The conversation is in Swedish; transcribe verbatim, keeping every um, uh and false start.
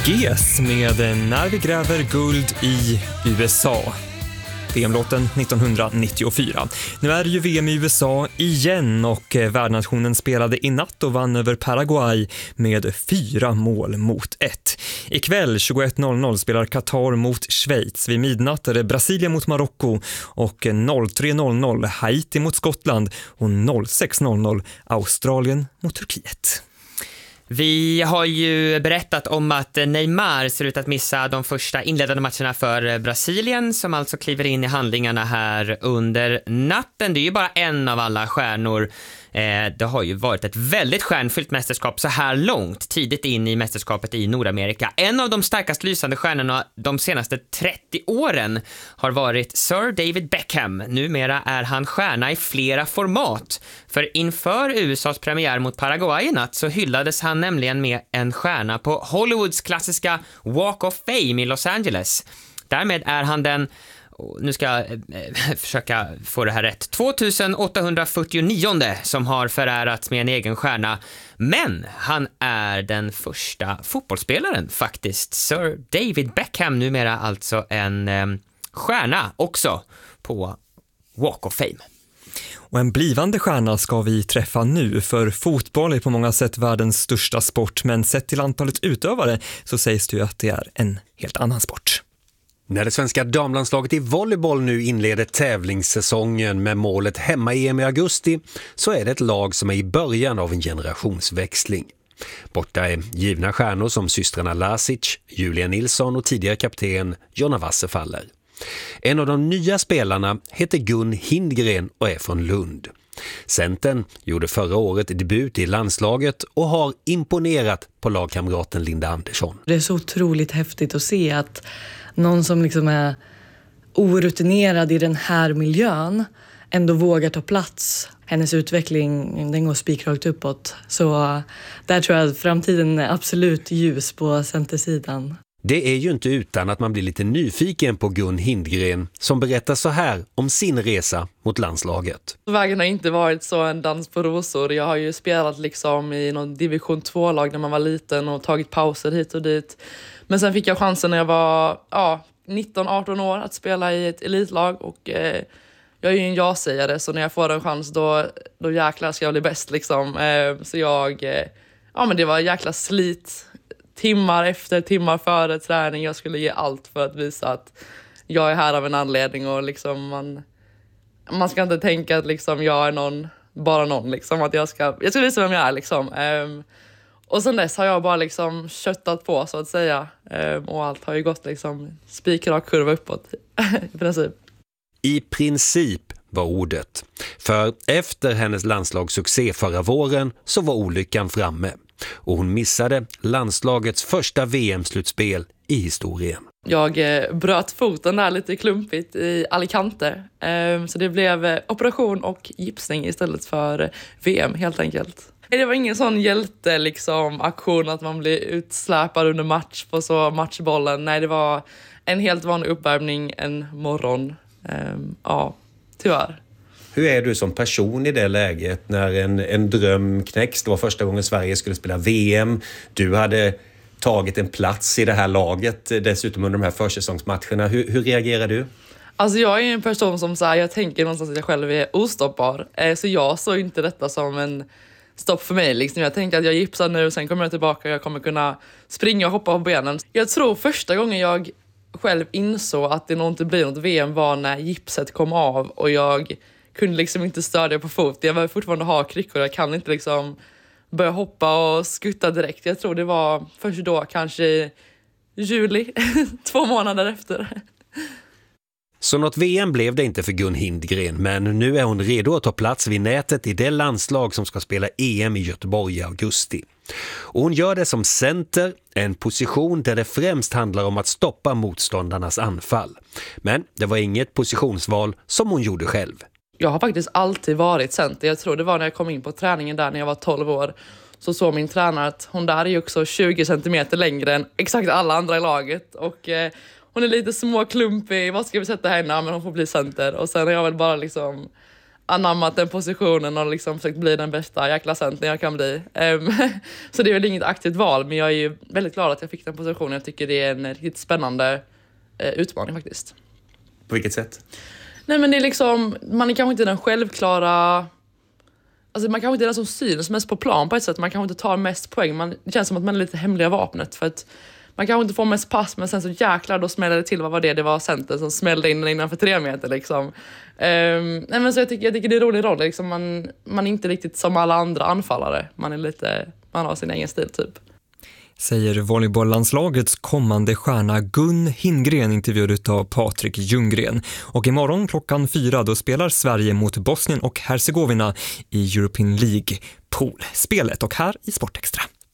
Portugis med När vi gräver guld i U S A. V M-låten nittonhundranittiofyra. Nu är det ju V M i U S A igen och värdnationen spelade i natt och vann över Paraguay med fyra mål mot ett. Ikväll tjugoett noll noll spelar Qatar mot Schweiz. Vid midnatt är det Brasilien mot Marocko och tre noll noll Haiti mot Skottland och sex noll noll Australien mot Turkiet. Vi har ju berättat om att Neymar ser ut att missa de första inledande matcherna för Brasilien, som alltså kliver in i handlingarna här under natten. Det är ju bara en av alla stjärnor. Det har ju varit ett väldigt stjärnfyllt mästerskap så här långt, tidigt in i mästerskapet i Nordamerika. En av de starkast lysande stjärnorna de senaste trettio åren har varit Sir David Beckham. Numera är han stjärna i flera format. För inför U S A:s premiär mot Paraguay i natt så hyllades han nämligen med en stjärna på Hollywoods klassiska Walk of Fame i Los Angeles. Därmed är han den, nu ska jag eh, försöka få det här rätt, tvåtusenåttahundrafyrtionio som har förärats med en egen stjärna. Men han är den första fotbollsspelaren faktiskt. Sir David Beckham, numera alltså en eh, stjärna också på Walk of Fame. Och en blivande stjärna ska vi träffa nu, för fotboll är på många sätt världens största sport, men sett till antalet utövare så sägs det ju att det är en helt annan sport. När det svenska damlandslaget i volleyboll nu inleder tävlingssäsongen med målet hemma-E M i augusti, så är det ett lag som är i början av en generationsväxling. Borta är givna stjärnor som systrarna Lasic, Julia Nilsson och tidigare kapten Jonna Wasserfaller. En av de nya spelarna heter Gun Hindgren och är från Lund. Centern gjorde förra året debut i landslaget och har imponerat på lagkamraten Linda Andersson. Det är så otroligt häftigt att se att någon som liksom är orutinerad i den här miljön ändå vågar ta plats. Hennes utveckling, den går spikrakt uppåt. Så där tror jag att framtiden är absolut ljus på centersidan. Det är ju inte utan att man blir lite nyfiken på Gun Hindgren, som berättar så här om sin resa mot landslaget. Vägen har inte varit så en dans på rosor. Jag har ju spelat liksom i någon division två-lag när man var liten och tagit pauser hit och dit. Men sen fick jag chansen när jag var ja, nitton arton år att spela i ett elitlag. Och eh, jag är ju en ja-sägare, så när jag får en chans då, då jäklar ska jag bli bäst. Liksom. Eh, så jag, eh, ja men det var jäkla slit. Timmar efter, timmar före träning. Jag skulle ge allt för att visa att jag är här av en anledning. Och liksom man, man ska inte tänka att liksom jag är någon, bara någon. Liksom, att jag, ska, jag ska visa vem jag är. Liksom. Um, och sen dess har jag bara liksom köttat på, så att säga. Um, och allt har ju gått liksom spikrak kurva uppåt i princip. I princip var ordet. För efter hennes landslagssuccé förra våren så var olyckan framme. Och hon missade landslagets första V M-slutspel i historien. Jag eh, bröt foten där lite klumpigt i Alicante. Eh, så det blev eh, operation och gipsning istället för eh, V M helt enkelt. Det var ingen sån hjälte liksom, aktion att man blir utsläpad under match på så matchbollen. Nej, det var en helt vanlig uppvärmning en morgon. Eh, ja, tyvärr. Hur är du som person i det läget när en, en dröm knäcks? Det var första gången Sverige skulle spela V M. Du hade tagit en plats i det här laget dessutom under de här försäsongsmatcherna. Hur, hur reagerar du? Alltså jag är en person som så här, jag tänker någonstans att jag själv är ostoppbar. Så jag såg inte detta som en stopp för mig. Liksom. Jag tänkte att jag gipsar nu, sen kommer jag tillbaka och jag kommer kunna springa och hoppa på benen. Jag tror första gången jag själv insåg att det nog inte blir något V M var när gipset kom av och jag kunde liksom inte stödja på fot. Jag var fortfarande ha kryckor. Jag kan inte liksom börja hoppa och skutta direkt. Jag tror det var först då, kanske i juli, två månader efter. Så något V M blev det inte för Gun Hindgren, men nu är hon redo att ta plats vid nätet i det landslag som ska spela E M i Göteborg i augusti. Och hon gör det som center, en position där det främst handlar om att stoppa motståndarnas anfall. Men det var inget positionsval som hon gjorde själv. Jag har faktiskt alltid varit center. Jag tror det var när jag kom in på träningen där när jag var tolv år. Så såg min tränare att hon där är ju också tjugo centimeter längre än exakt alla andra i laget. Och eh, hon är lite småklumpig. Vad ska vi sätta henne? Men hon får bli center. Och sen har jag väl bara liksom anammat den positionen och liksom försökt bli den bästa jäkla centern jag kan bli. Um, så det är väl inget aktivt val, men jag är ju väldigt glad att jag fick den positionen. Jag tycker det är en riktigt spännande uh, utmaning faktiskt. På vilket sätt? Nej, men det är liksom, man är kanske inte den självklara... Alltså man kanske inte är den som syns mest på plan på ett sätt. Man kanske inte tar mest poäng. Man, det känns som att man är lite hemliga vapnet. För att man kanske inte får mest pass, men sen så jäklar då smäller det till. Vad var det? Det var centern som smällde in den innanför tre meter liksom. Um, nej, men så jag, tycker, jag tycker det är en rolig roll. Liksom man, man är inte riktigt som alla andra anfallare. Man är lite, man har sin egen stil typ. Säger volleybolllandslagets kommande stjärna Gun Hindgren, intervjuad av Patrik Ljunggren. Och imorgon klockan fyra då spelar Sverige mot Bosnien och Herzegovina i European League poolspelet och här i Sportextra.